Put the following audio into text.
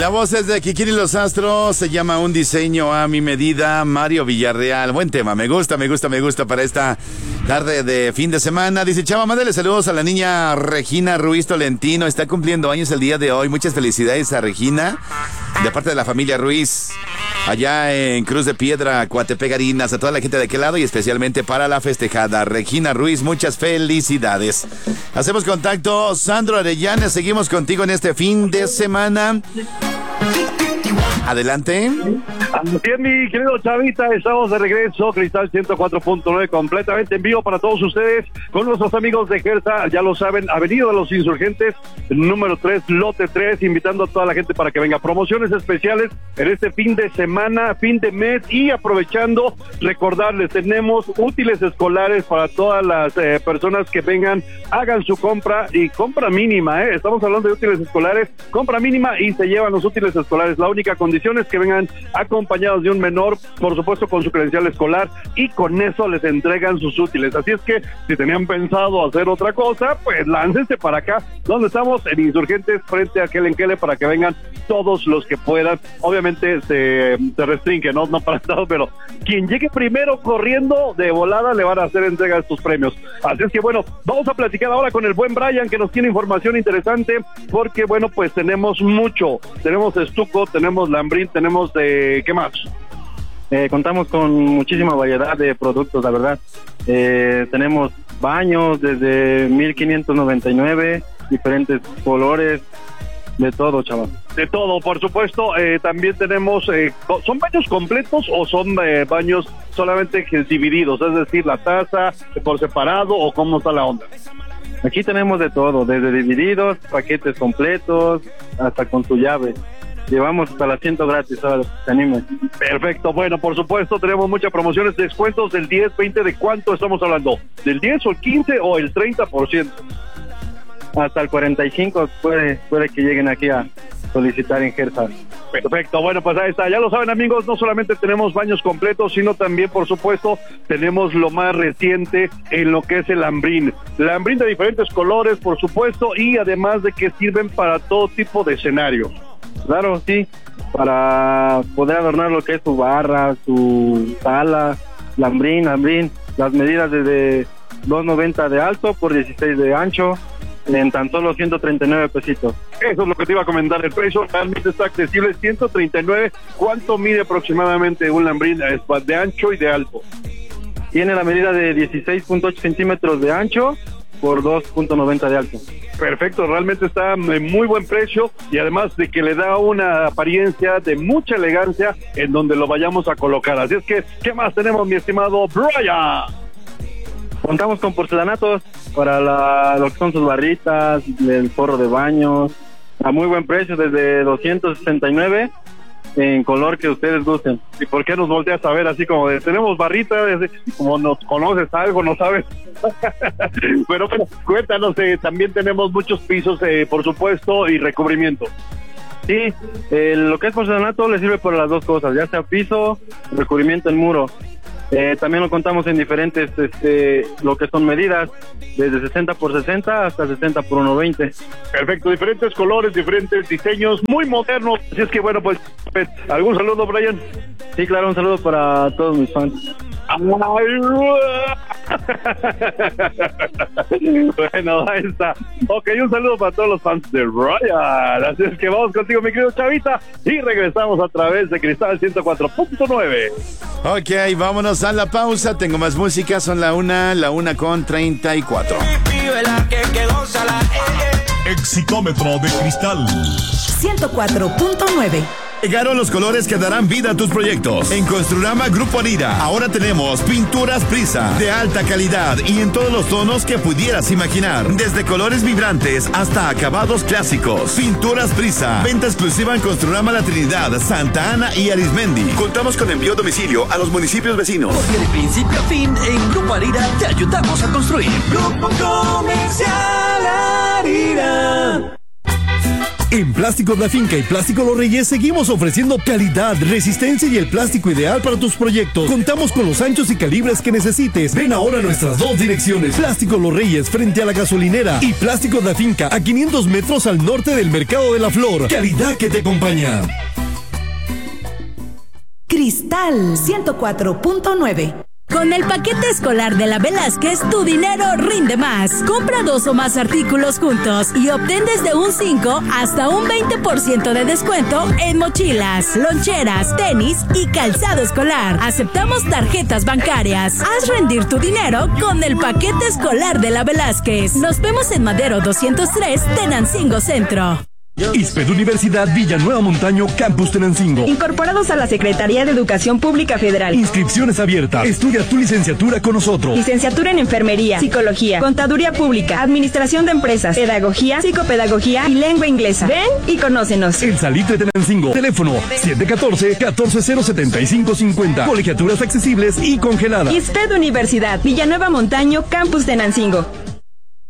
La voz es de Kikín y los Astros, se llama Un diseño a mi medida, Mario Villarreal. Buen tema, me gusta para esta tarde de fin de semana. Dice Chava, mándale saludos a la niña Regina Ruiz Tolentino, está cumpliendo años el día de hoy. Muchas felicidades a Regina, de parte de la familia Ruiz, allá en Cruz de Piedra, Coatepec, Harinas, a toda la gente de aquel lado y especialmente para la festejada Regina Ruiz, muchas felicidades. Hacemos contacto, Sandro Arellana, seguimos contigo en este fin de semana. Adelante. Así es, mi querido Chavita, estamos de regreso, Cristal 104.9, completamente en vivo para todos ustedes, con nuestros amigos de Gersa, ya lo saben, Avenida de los Insurgentes, número 3, lote 3, invitando a toda la gente para que venga. Promociones especiales en este fin de semana, fin de mes, y aprovechando, recordarles, tenemos útiles escolares para todas las personas que vengan, hagan su compra, y compra mínima, estamos hablando de útiles escolares, compra mínima y se llevan los útiles escolares. La única condición es que vengan acompañados de un menor, por supuesto con su credencial escolar, y con eso les entregan sus útiles. Así es que si tenían pensado hacer otra cosa, pues láncense para acá, donde estamos en Insurgentes, frente a Quelenquele, para que vengan todos los que puedan. Obviamente se restringe, no para todos, pero quien llegue primero corriendo de volada le van a hacer entrega de estos premios. Así es que bueno, vamos a platicar ahora con el buen Brian, que nos tiene información interesante, porque bueno, pues tenemos mucho, tenemos estuco, tenemos lambrín, tenemos ¿qué más? Contamos con muchísima variedad de productos, la verdad. Tenemos baños desde 1599, diferentes colores, de todo, chaval. De todo, por supuesto. También tenemos, ¿son baños completos o son baños solamente divididos? Es decir, la taza por separado, ¿o cómo está la onda? Aquí tenemos de todo, desde divididos, paquetes completos, hasta con tu llave. Llevamos hasta el asiento gratis, ahora se animen. Perfecto, bueno, por supuesto tenemos muchas promociones, descuentos del 10, 20, ¿de cuánto estamos hablando? ¿Del 10 o el 15 o el 30%? Hasta el 45 puede que lleguen aquí a solicitar en Gersa. Perfecto, bueno, pues ahí está, ya lo saben amigos, no solamente tenemos baños completos, sino también, por supuesto, tenemos lo más reciente en lo que es el lambrín de diferentes colores, por supuesto, y además de que sirven para todo tipo de escenarios. Claro, sí, para poder adornar lo que es tu barra, tu sala, lambrín, las medidas desde 2.90 de alto por 16 de ancho, en tan solo 139 pesitos. Eso es lo que te iba a comentar, el precio realmente está accesible, 139. ¿Cuánto mide aproximadamente un lambrín de ancho y de alto? Tiene la medida de 16.8 centímetros de ancho por 2.90 de alto. Perfecto, realmente está en muy buen precio, y además de que le da una apariencia de mucha elegancia en donde lo vayamos a colocar. Así es que, ¿qué más tenemos, mi estimado Brian? Contamos con porcelanatos para lo que son sus barritas, el forro de baños, a muy buen precio, desde 269 en color que ustedes gusten. ¿Y por qué nos volteas a ver así como de, tenemos barrita, como nos conoces algo, no sabes? Pero cuéntanos, también tenemos muchos pisos, por supuesto, y recubrimiento. Sí, lo que es porcelanato le sirve para las dos cosas, ya sea piso, recubrimiento en muro. También lo contamos en diferentes, lo que son medidas, desde 60 por 60 hasta 60 por 1.20. Perfecto, diferentes colores, diferentes diseños, muy modernos. Así es que bueno, pues, ¿algún saludo, Brian? Sí, claro, un saludo para todos mis fans. Bueno, ahí está. Ok, un saludo para todos los fans de Brian. Así es que vamos contigo, mi querido Chavita, y regresamos a través de Cristal 104.9. Ok, vámonos a la pausa. Tengo más música, son la 1:34. Exitômetro de Cristal 104.9. Llegaron los colores que darán vida a tus proyectos. En Construrama Grupo Arira, ahora tenemos pinturas Prisa de alta calidad y en todos los tonos que pudieras imaginar. Desde colores vibrantes hasta acabados clásicos. Pinturas Prisa. Venta exclusiva en Construrama La Trinidad, Santa Ana y Arismendi. Contamos con envío a domicilio a los municipios vecinos. Porque de principio a fin, en Grupo Arira te ayudamos a construir. Grupo Comercial Arira. En Plásticos La Finca y Plástico Los Reyes seguimos ofreciendo calidad, resistencia y el plástico ideal para tus proyectos. Contamos con los anchos y calibres que necesites. Ven ahora a nuestras dos direcciones. Plástico Los Reyes frente a la gasolinera y Plásticos La Finca a 500 metros al norte del Mercado de la Flor. Calidad que te acompaña. Cristal 104.9. Con el paquete escolar de la Velázquez, tu dinero rinde más. Compra 2 o más artículos juntos y obtén desde un 5 hasta un 20% de descuento en mochilas, loncheras, tenis y calzado escolar. Aceptamos tarjetas bancarias. Haz rendir tu dinero con el paquete escolar de la Velázquez. Nos vemos en Madero 203, Tenancingo Centro. ISPED Universidad Villanueva Montaño, Campus Tenancingo. Incorporados a la Secretaría de Educación Pública Federal. Inscripciones abiertas. Estudia tu licenciatura con nosotros. Licenciatura en Enfermería, Psicología, Contaduría Pública, Administración de Empresas, Pedagogía, Psicopedagogía y Lengua Inglesa. Ven y conócenos. El Salitre Tenancingo. Teléfono 714-140-7550. Colegiaturas accesibles y congeladas. ISPED Universidad Villanueva Montaño, Campus Tenancingo.